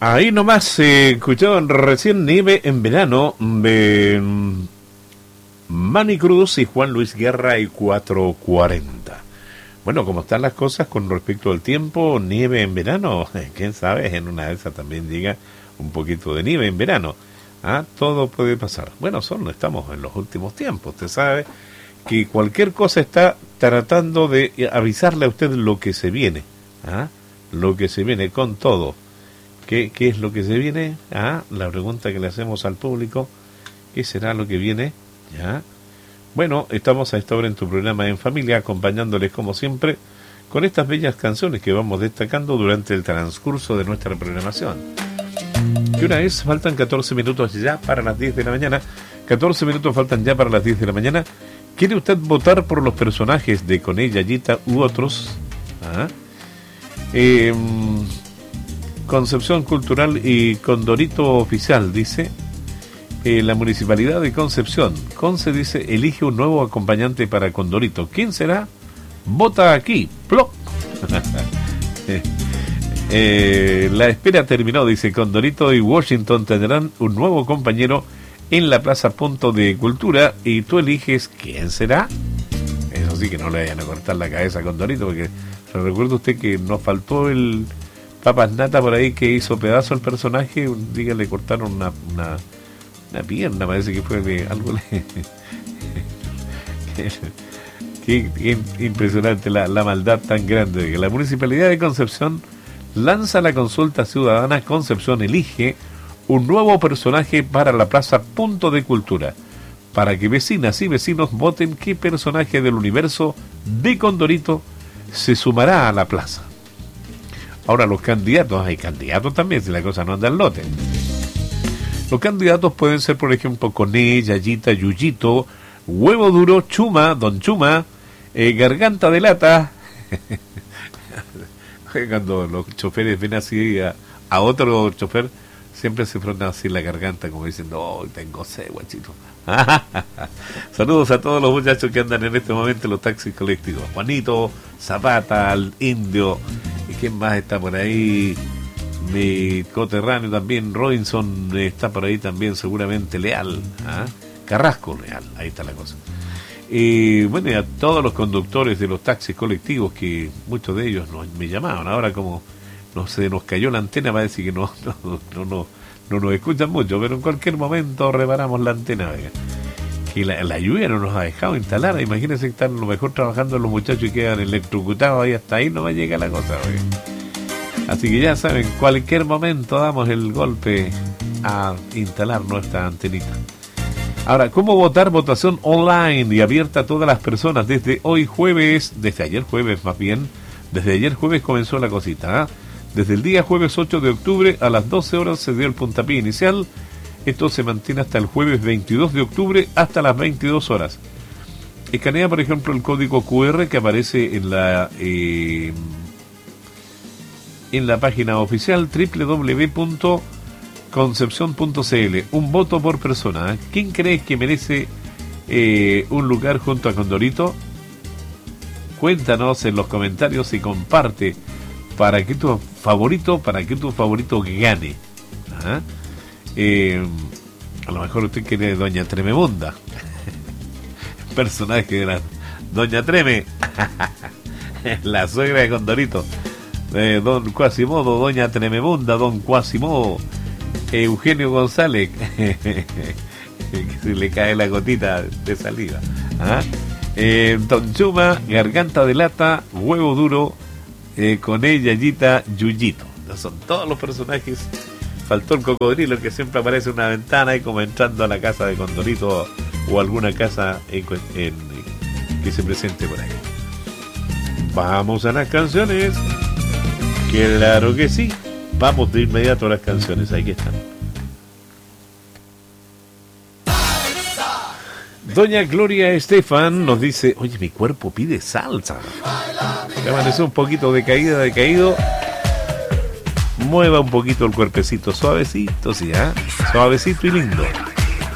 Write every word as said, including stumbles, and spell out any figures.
Ahí nomás se eh, escuchaban recién Nieve en Verano de Manny Cruz y Juan Luis Guerra y cuatro cuarenta. Bueno, como están las cosas con respecto al tiempo, nieve en verano, quién sabe, en una de esas también llega un poquito de nieve en verano. Ah, todo puede pasar. Bueno, solo estamos en los últimos tiempos. Usted sabe que cualquier cosa está tratando de avisarle a usted lo que se viene. Ah, lo que se viene con todo. ¿Qué, ¿Qué es lo que se viene? Ah, la pregunta que le hacemos al público. ¿Qué será lo que viene? Ya. Bueno, estamos a esta hora en tu programa En Familia, acompañándoles como siempre con estas bellas canciones que vamos destacando durante el transcurso de nuestra programación. ¿Qué hora es? Faltan catorce minutos ya para las diez de la mañana. catorce minutos faltan ya para las diez de la mañana. ¿Quiere usted votar por los personajes de Con ella, Yayita u otros? ¿Ah? Eh, Concepción Cultural y Condorito Oficial, dice eh, la Municipalidad de Concepción. Conce dice, elige un nuevo acompañante para Condorito. ¿Quién será? Vota aquí. ¡Plop! eh, la espera terminó, dice Condorito y Washington tendrán un nuevo compañero en la Plaza Punto de Cultura y tú eliges quién será. Eso sí, que no le vayan a cortar la cabeza a Condorito, porque recuerda usted que nos faltó el Papas Nata por ahí que hizo pedazo al personaje. Un día le cortaron una, una, una pierna, parece que fue de algo. Le... Qué, qué impresionante la, la maldad tan grande. Que la Municipalidad de Concepción lanza la consulta ciudadana. Concepción elige un nuevo personaje para la Plaza Punto de Cultura, para que vecinas y vecinos voten qué personaje del universo de Condorito se sumará a la plaza. Ahora los candidatos, hay candidatos también, si la cosa no anda al lote. Los candidatos pueden ser, por ejemplo, Coné, Yayita, Yuyito, Huevo Duro, Chuma, Don Chuma, eh, Garganta de Lata. Cuando los choferes ven así a, a otro chofer, siempre se frotan así la garganta, como diciendo, oh, tengo sed, guachito. Saludos a todos los muchachos que andan en este momento en los taxis colectivos. Juanito, Zapata, el Indio, y quién más está por ahí, mi coterráneo también, Robinson está por ahí también, seguramente Leal, ¿ah? Carrasco Leal, ahí está la cosa. Y bueno, y a todos los conductores de los taxis colectivos, que muchos de ellos nos, me llamaban, ahora como no se nos cayó la antena, parece que no, no, no, no, no nos escuchan mucho, pero en cualquier momento reparamos la antena. Venga. Que la, la lluvia no nos ha dejado instalar. Imagínense que están a lo mejor trabajando los muchachos y quedan electrocutados ahí, hasta ahí no va a llegar la cosa. Venga. Así que ya saben, cualquier momento damos el golpe a instalar nuestra antenita. Ahora, ¿cómo votar? Votación online y abierta a todas las personas desde hoy jueves, desde ayer jueves más bien, desde ayer jueves comenzó la cosita, ¿eh? Desde el día jueves ocho de octubre a las doce horas se dio el puntapié inicial. Esto se mantiene hasta el jueves veintidós de octubre hasta las veintidós horas. Escanea, por ejemplo, el código cu erre que aparece en la eh, en la página oficial doble u doble u doble u punto concepción punto ce ele. Un voto por persona. ¿eh? ¿Quién crees que merece eh, un lugar junto a Condorito? Cuéntanos en los comentarios y comparte para que tu favorito, para que tu favorito gane. ¿Ah? Eh, a lo mejor usted quiere Doña Tremebunda. Personaje de la Doña Treme. La suegra de Condorito. Eh, don Quasimodo, Doña Tremebunda, Don Quasimodo, Eugenio González. Que se le cae la gotita de saliva. ¿Ah? Eh, Don Chuma, Garganta de Lata, Huevo Duro, Eh, con ella, Yayita, Yuyito. Son todos los personajes. Faltó el cocodrilo que siempre aparece en una ventana y como entrando a la casa de Condorito o alguna casa en, en, que se presente por ahí. Vamos a las canciones. Claro que sí. Vamos de inmediato a las canciones. Ahí que están. Doña Gloria Estefan nos dice, oye, mi cuerpo pide salsa. Me amaneció un poquito decaída, decaído. Mueva un poquito el cuerpecito, suavecito, sí, ¿eh? Suavecito y lindo.